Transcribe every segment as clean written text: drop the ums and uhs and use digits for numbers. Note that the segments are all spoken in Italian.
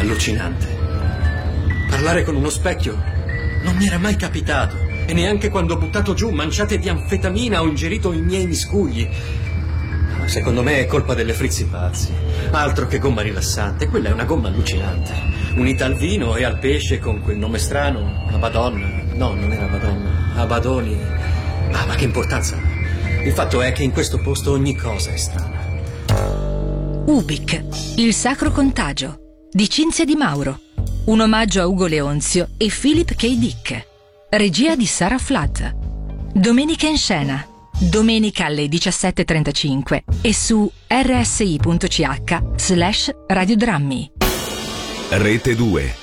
allucinante. Parlare con uno specchio non mi era mai capitato, e neanche quando ho buttato giù manciate di anfetamina o ingerito i miei miscugli. Ma secondo me è colpa delle frizzi pazzi. Altro che gomma rilassante, quella è una gomma allucinante. Unita al vino e al pesce con quel nome strano, Abaddon. No, non era Abaddon, Abadoni. Ma che importanza ha? Il fatto è che in questo posto ogni cosa è strana. Ubik, il sacro contagio, di Cinzia Di Mauro. Un omaggio a Ugo Leonzio e Philip K. Dick. Regia di Sarah Flood. Domenica in scena. Domenica alle 17:35 e su rsi.ch/radiodrammi. Rete 2.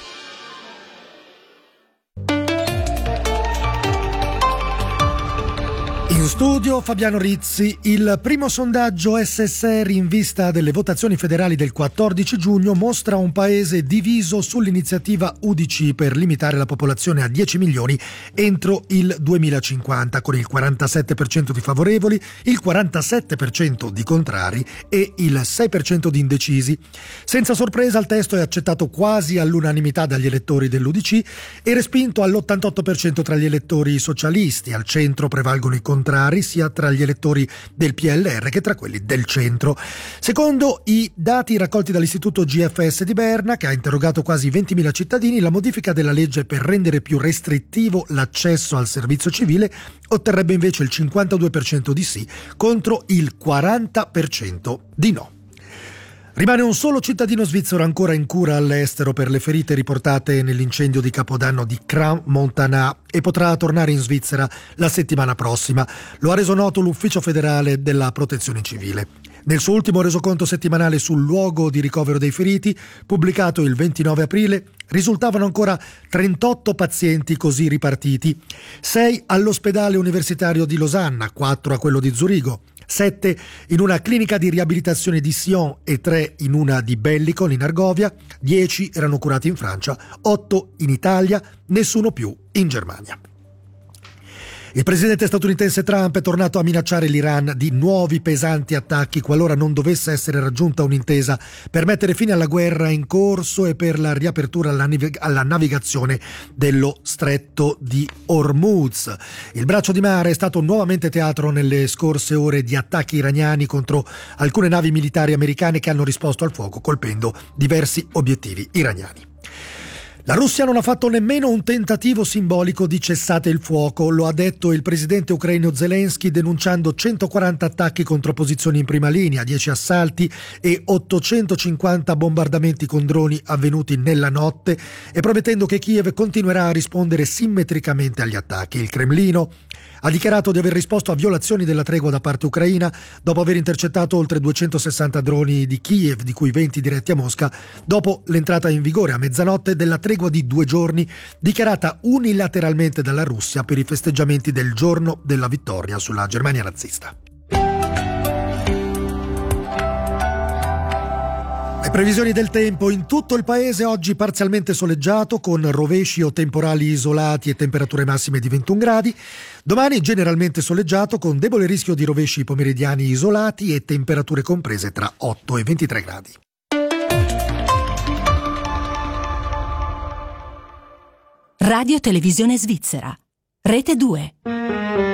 In studio Fabiano Rizzi. Il primo sondaggio SSR in vista delle votazioni federali del 14 giugno mostra un paese diviso sull'iniziativa UDC per limitare la popolazione a 10 milioni entro il 2050, con il 47% di favorevoli, il 47% di contrari e il 6% di indecisi. Senza sorpresa il testo è accettato quasi all'unanimità dagli elettori dell'UDC e respinto all'88% tra gli elettori socialisti. Al centro prevalgono i contrari, sia tra gli elettori del PLR che tra quelli del centro. Secondo i dati raccolti dall'istituto GFS di Berna, che ha interrogato quasi 20.000 cittadini, la modifica della legge per rendere più restrittivo l'accesso al servizio civile otterrebbe invece il 52% di sì contro il 40% di no. Rimane un solo cittadino svizzero ancora in cura all'estero per le ferite riportate nell'incendio di Capodanno di Crans-Montana e potrà tornare in Svizzera la settimana prossima. Lo ha reso noto l'Ufficio federale della Protezione Civile. Nel suo ultimo resoconto settimanale sul luogo di ricovero dei feriti, pubblicato il 29 aprile, risultavano ancora 38 pazienti così ripartiti: 6 all'ospedale universitario di Losanna, 4 a quello di Zurigo, 7 in una clinica di riabilitazione di Sion e 3 in una di Bellicon in Argovia, 10 erano curati in Francia, 8 in Italia, nessuno più in Germania. Il presidente statunitense Trump è tornato a minacciare l'Iran di nuovi pesanti attacchi qualora non dovesse essere raggiunta un'intesa per mettere fine alla guerra in corso e per la riapertura alla navigazione dello stretto di Hormuz. Il braccio di mare è stato nuovamente teatro nelle scorse ore di attacchi iraniani contro alcune navi militari americane che hanno risposto al fuoco colpendo diversi obiettivi iraniani. La Russia non ha fatto nemmeno un tentativo simbolico di cessate il fuoco, lo ha detto il presidente ucraino Zelensky, denunciando 140 attacchi contro posizioni in prima linea, 10 assalti e 850 bombardamenti con droni avvenuti nella notte e promettendo che Kiev continuerà a rispondere simmetricamente agli attacchi. Il Cremlino ha dichiarato di aver risposto a violazioni della tregua da parte ucraina dopo aver intercettato oltre 260 droni di Kiev, di cui 20 diretti a Mosca, dopo l'entrata in vigore a mezzanotte della tregua di 2 giorni dichiarata unilateralmente dalla Russia per i festeggiamenti del giorno della vittoria sulla Germania nazista. Le previsioni del tempo: in tutto il paese oggi parzialmente soleggiato con rovesci o temporali isolati e temperature massime di 21 gradi. Domani generalmente soleggiato con debole rischio di rovesci pomeridiani isolati e temperature comprese tra 8 e 23 gradi. Radio Televisione Svizzera, Rete 2.